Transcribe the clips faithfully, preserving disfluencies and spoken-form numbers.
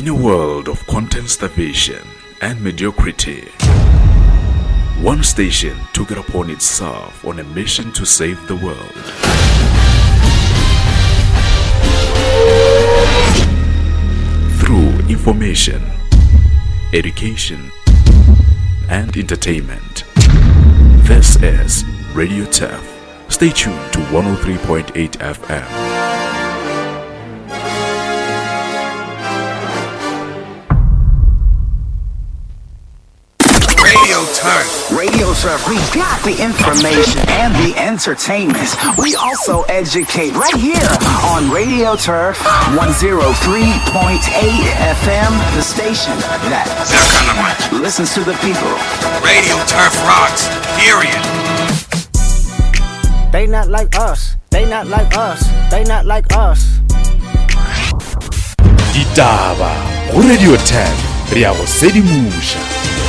In a world of content starvation and mediocrity, one station took it upon itself on a mission to save the world. Through information, education, and entertainment. This is Radio Turf. Stay tuned to one oh three point eight F M. Radio Turf. Radio Turf, we got the information and the entertainment. We also educate right here on Radio Turf one oh three point eight F M, the station that listens to the people. Radio Turf rocks, period. They not like us, they not like us, they not like us. Ditaba go Radio Turf, re a go sedimusha.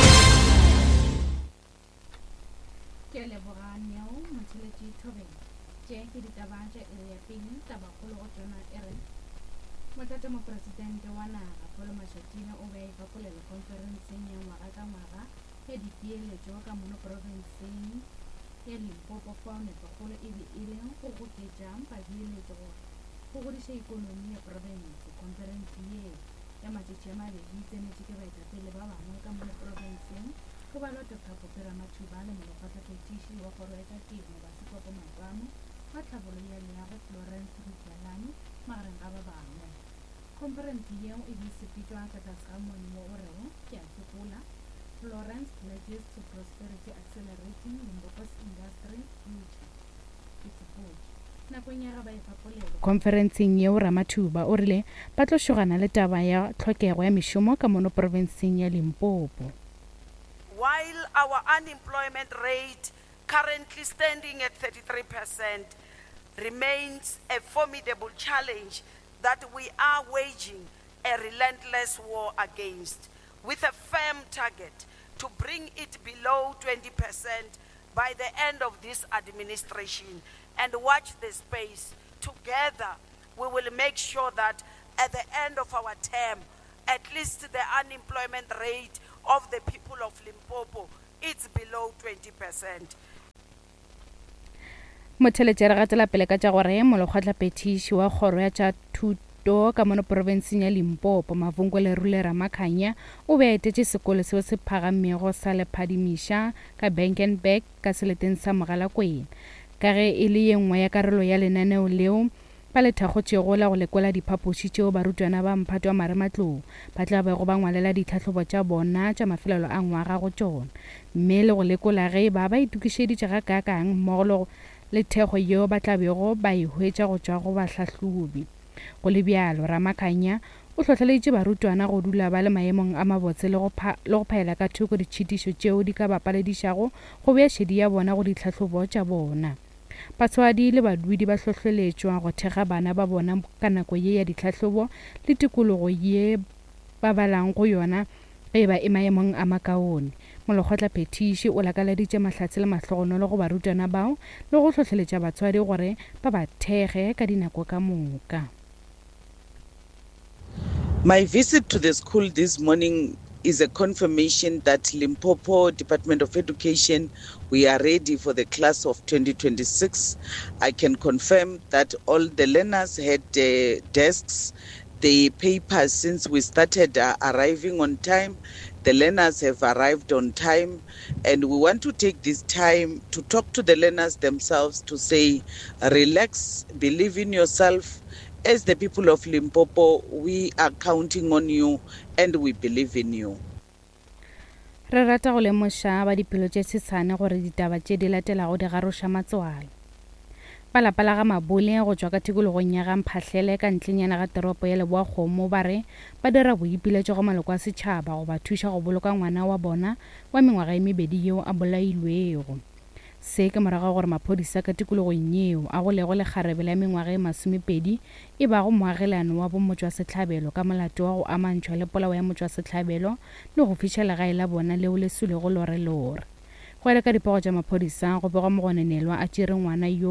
Florence pledges to prosperity accelerating Limpopo's industry future. It's a board. Nakong ya ba ipapolelo conferencing ye o Ramathuba o rile ba tlo shogana le taba ya tlhokego ya mishomo ka mono provinceng ya Limpopo. While our unemployment rate, currently standing at thirty-three percent, remains a formidable challenge that we are waging a relentless war against, with a firm target to bring it below twenty percent by the end of this administration. And watch the space. Together, we will make sure that at the end of our term, at least the unemployment rate of the people of Limpopo is below twenty percent. Motheletšere ga tsela pele ka tša gore molokgotla petiši wa kgoro ya tša thuto ka mono provinceng ya Limpopo Mavungwele Rule Ramakhanya o be a etetše sekolo seo se phagamego sa Lephadimisha ka Bankenberg ka seleteng sa Mogalakwena ka ge e le ye nngwe ya karolo ya lenaneo leo ba le thakgotšego la go lekola diphapoši tšeo barutwana ba Mphato wa Marematlou ba tla bego ba ngwalela ditlhahlobo tša bona tša mafelelo a ngwaga go tšona mme le go lekola ge ba ba itukišeditše ga kakang mmogo le thekgo yeo ba tla bego ba e hwetša go tšwa go bahlahlobi. Go le bjalo Ramakhanya o tlhotlheleditše barutwana go dula ba le maemong a mabotse le go phaela ka thoko ditšhitišo tšeo di ka bapaledišago go bea šedi ya bona go ditlhahlobo tša bona. Batswadi le badudi ba hlohleletšwa go thekga bana ba bona ka nako ye ya ditlhahlobo le tikologo ye ba balang go yona ge ba e maemong a makaone. Molokgotla petiši o lakaleditše mahlatse le mahlogonolo go barutwana bao le go hlohleletša batswadi gore ba ba thekge ka dinako ka moka. My visit to the school this morning is a confirmation that Limpopo Department of Education, we are ready for the class of twenty twenty-six. I can confirm that all the learners had uh, desks, the papers since we started uh, arriving on time. The learners have arrived on time, and we want to take this time to talk to the learners themselves to say, relax, believe in yourself. As the people of Limpopo, we are counting on you and we believe in you. Re rata go lemoša ba dipelo tše sesane gore ditaba tše di latelago di garoša matswalo. Balapa la ga Mabole go tšwa ka tikologong ya ga Mphahlele ka ntlenyana ga teropo ya Leboakgomo ba re ba dira boipiletšo go maloko a setšhaba go ba thuša go boloka ngwana wa bona wa mengwaga e mebedi yeo a bolailwego. Se ke morago gore maphodisa ka tikologong yeo a go lego le kgarebe la mengwaga e masomepedi e ba go moagelano wa bomotšwa setlhabelo ka molato wa go amantšhwa le polao ya motšwa setlhabelo le go fišhela gae la bona leo le sulego lore lore. Go ele ka dipogo tša maphodisa go bego mogonenelwa a tšere ngwana yo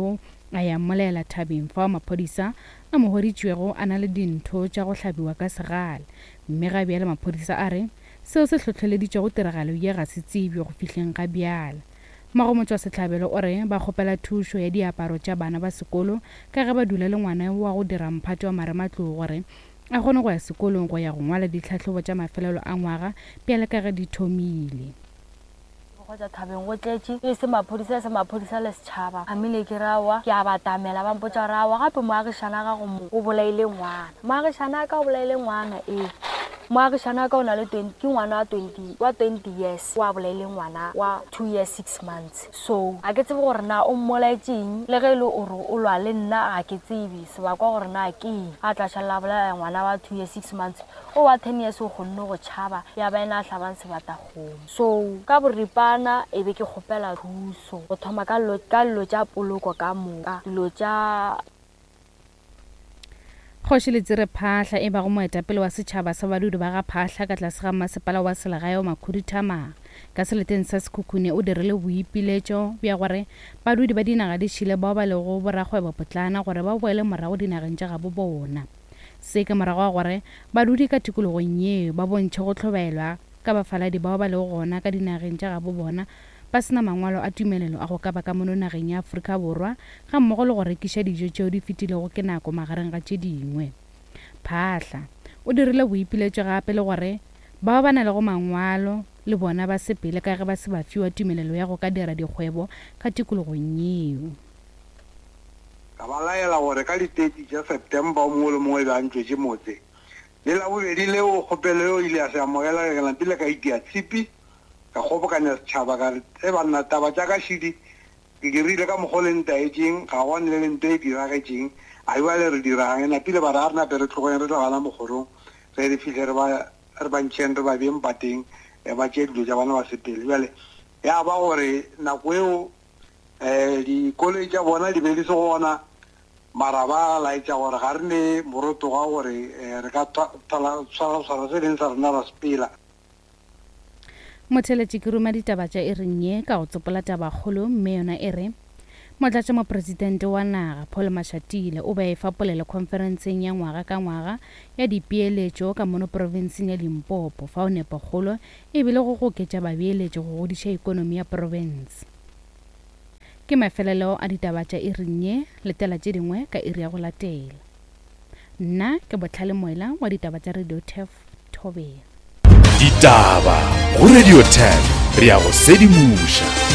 a ya mmolela Thabeng fa maphodisa a mo hoditšwego a na le dintho tša go hlabiwa ka segale mme ga bjale maphodisa a re seo se tlhotlheleditše go tiragalo ye ga se tsebje go fihleng ga bjala Magomotswa Setlhabelo o re ba kgopela thušo ya diaparo tša bana ba sekolo ka ge ba dula le ngwana wa go dira mphato wa marematlou gore a kgone go ya sekolong go ya go ngwala ditlhatlhobo tša mafelelo a ngwaga pele ka ge di thomile go ja Thabeng go tletše e se maphodisa se maphodisa le setšhaba amile ke rawa ke a batamela ba mpotša rawa gape moagišana ga go mo o bolaile ngwana moagišana ka o bolaile ngwana e moagišana ka o na le twenty ke ngwana wa twenty wa twenty years wa bolaile ngwana wa two years six months so a ke tsebe gore na o mmolaetšeng le ge e le ore o lwa le nna ga ke tsebe sebakwa gore na ke a tla šalela bolaya ngwana wa two years six months o wa ten years o kgonne go tšhaba ya ba ena a hlabang sebatakgomo so ka boripana e be ke kgopela thuso go thoma ka lo tša poloko ka moka dilo tša Kgoši Letsire Phahla e ba go moetapele wa setšhaba sa badudi ba ga Phahla ka tlase ga masepala wa selegae wa Makhudithamaga ka seleteng sa Sekhukhune o dirile boipiletšo bja gore badudi ba dinaga di šile bao ba lego borakgwebo potlana gore ba boele morago dinageng tša gabo bona se ke morago wa gore badudi ka tikologong yeo ba bontšhe go tlhobaelwa ka bafaladi bao ba lego gona ka dinageng tša gabo bona ba sena mangwalo a tumelelo a go ka ba ka mono nageng ya Afrika Borwa ga mmogo le go rekiša dijo tšeo di fetilego ke nako magareng ga tše dingwe Phahla o dirile boipiletšo gape le gore bao ba na le go mangwalo le bona ba sepele ka ge ba se ba fiwa tumelelo ya go ka dira dikgwebo ka tikologong yeo ka ba laela gore ka di-thirty tša September o mongwe le mongwe be a ntšwetše motse le la bobedi leo kgopelo ile ya se amogela ke lampile ka itia tshipi ka kgobokanya setšhaba ka re e banna taba tša ka šidi ke dirile ka mokgwa le ntaetšeng ga gone le le nto e diragetšeng a iwa le re dirang e napile ba re a re nape re tlogeng re tla bana mokgorong re re fihle re bantšheng re ba beng pateng ba tšee dilo tša bana ba sepele bjale ya ba gore nako eo um dikole tša bona di be di se gona mara ba laetša gore ga re ne moroto ga gore re ka tshwara se leng sa rena ra sepela Motheletši ke ruma ditaba tša e reng ye ka go tsopola tabakgolo mme yona e re motlatša mopresidente wa naga Paul Mashatile o ba e fapolele konferenseng ya ngwaga ka ngwaga ya dipeeletšo ka mono provinseng ya Limpopo fa o nepokgolo e bile go goketša babeeletši go godiša ikonomi ya province ke mafelelo a ditaba tša e reng ye letela tše dingwe ka iri ya go latela nna ke Botlhale Moela wa ditaba tša Radio Turf Thobela Ditaba go Radio ten re a go sedimuša